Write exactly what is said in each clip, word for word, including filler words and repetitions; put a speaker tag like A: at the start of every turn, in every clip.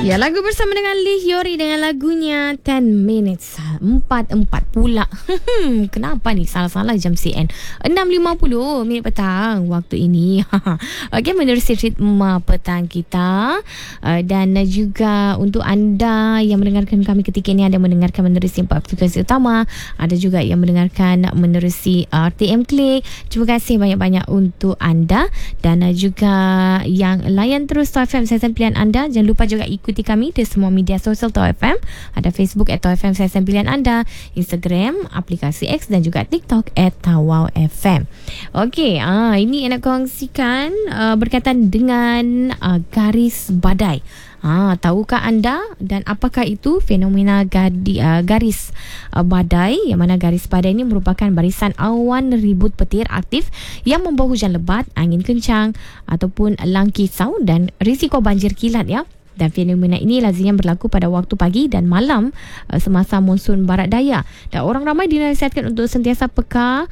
A: Ya, lagu bersama dengan Lee Hyori dengan lagunya ten minutes. empat empat pula. Kenapa ni? Salah-salah jam C N. enam lima puluh minit petang waktu ini. Okey, menerusi ritme petang kita. Uh, dan juga untuk anda yang mendengarkan kami ketika ini, ada mendengarkan menerusi empat frekuensi utama, ada juga yang mendengarkan menerusi R T M Klik. Terima kasih banyak-banyak untuk anda. Dan uh, juga yang layan terus Tau F M stesen pilihan anda. Jangan lupa juga ikuti kami di semua media sosial Tau F M. Ada Facebook at Tau F M stesen pilihan anda, Instagram, aplikasi X dan juga TikTok at Tawau F M. Okey, ah ini yang nak kongsikan uh, berkaitan dengan uh, garis badai. Ah, tahukah anda dan apakah itu fenomena gadi, uh, garis uh, badai, yang mana garis badai ini merupakan barisan awan ribut petir aktif yang membawa hujan lebat, angin kencang ataupun langkisau dan risiko banjir kilat ya. Dan fenomena ini lazimnya berlaku pada waktu pagi dan malam uh, semasa monsun barat daya. Dan orang ramai dinasihatkan untuk sentiasa peka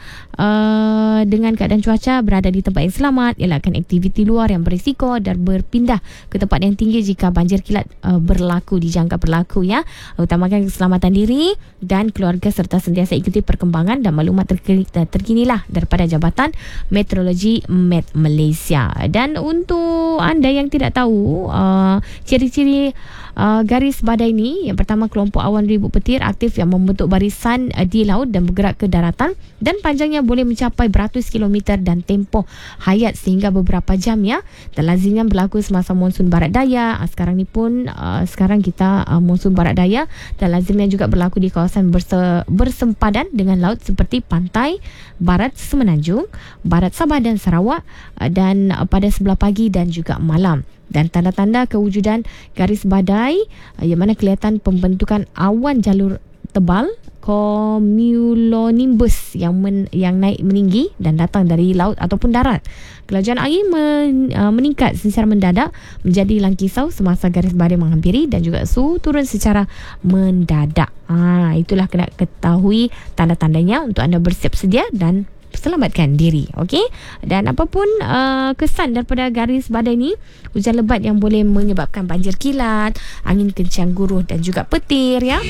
A: uh, dengan keadaan cuaca, berada di tempat yang selamat, elakkan aktiviti luar yang berisiko dan berpindah ke tempat yang tinggi jika banjir kilat uh, berlaku, dijangka berlaku ya. Utamakan keselamatan diri dan keluarga serta sentiasa ikuti perkembangan dan maklumat terkini, terkini lah daripada Jabatan Meteorologi Met Malaysia. Dan untuk anda yang tidak tahu uh, ciri-ciri uh, garis badai ini, yang pertama, kelompok awan ribut petir aktif yang membentuk barisan uh, di laut dan bergerak ke daratan, dan panjangnya boleh mencapai beratus kilometer dan tempoh hayat sehingga beberapa jam ya. Dan lazimnya berlaku semasa monsun barat daya. Uh, sekarang ni pun uh, sekarang kita uh, monsun barat daya, dan lazimnya juga berlaku di kawasan berse, bersempadan dengan laut seperti pantai barat Semenanjung, barat Sabah dan Sarawak, uh, dan uh, pada sebelah pagi dan juga malam. Dan tanda-tanda kewujudan garis badai uh, yang mana kelihatan pembentukan awan jalur tebal cumulonimbus yang men, yang naik meninggi dan datang dari laut ataupun darat. Kelajuan angin men, uh, meningkat secara mendadak menjadi langkisau semasa garis badai menghampiri, dan juga suhu turun secara mendadak. Ah, itulah kena ketahui tanda-tandanya untuk anda bersiap sedia dan selamatkan diri. Okey, dan apapun uh, kesan daripada garis badai ni, hujan lebat yang boleh menyebabkan banjir kilat, angin kencang guruh dan juga petir ya.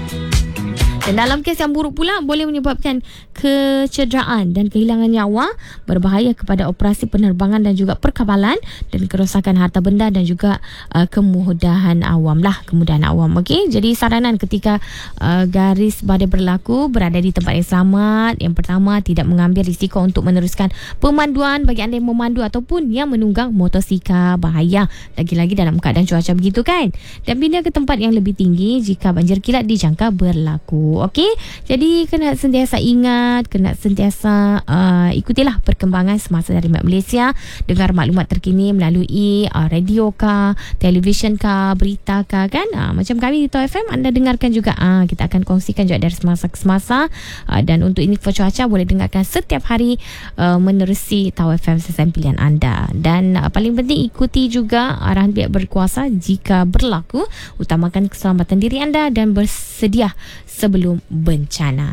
A: Dan dalam kes yang buruk pula, boleh menyebabkan kecederaan dan kehilangan nyawa, berbahaya kepada operasi penerbangan dan juga perkabalan, dan kerosakan harta benda dan juga uh, kemudahan awam lah, kemudahan awam. Okey, jadi saranan ketika uh, garis badai berlaku, berada di tempat yang selamat. Yang pertama, tidak mengambil risiko untuk meneruskan pemanduan bagi anda yang memandu ataupun yang menunggang motosikal, bahaya lagi-lagi dalam keadaan cuaca begitu kan. Dan pindah ke tempat yang lebih tinggi jika banjir kilat dijangka berlaku. Okey, jadi kena sentiasa ingat, kena sentiasa uh, ikutilah perkembangan semasa dari Met Malaysia. Dengar maklumat terkini melalui uh, radio kah, televisyen kah, berita kah kan. Uh, macam kami di Tau F M, anda dengarkan juga. Uh, kita akan kongsikan juga dari semasa ke semasa. Uh, dan untuk info cuaca boleh dengarkan setiap hari uh, menerusi Tau F M stesen pilihan anda. Dan uh, paling penting, ikuti juga arahan pihak berkuasa jika berlaku. Utamakan keselamatan diri anda dan bersedia sebelum bencana.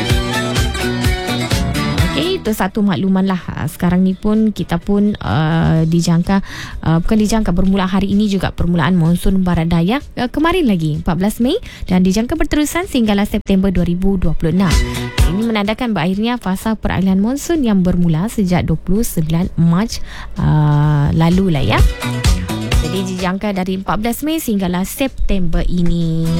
A: Okey, itu satu makluman lah. Sekarang ni pun kita pun uh, dijangka, uh, bukan dijangka, bermula hari ini juga permulaan monsun barat daya. Uh, kemarin lagi empat belas Mei, dan dijangka berterusan sehinggalah September dua ribu dua puluh enam. Ini menandakan berakhirnya fasa peralihan monsun yang bermula sejak dua puluh sembilan Mac uh, lalu lah ya. Jadi dijangka dari empat belas Mei sehinggalah September ini.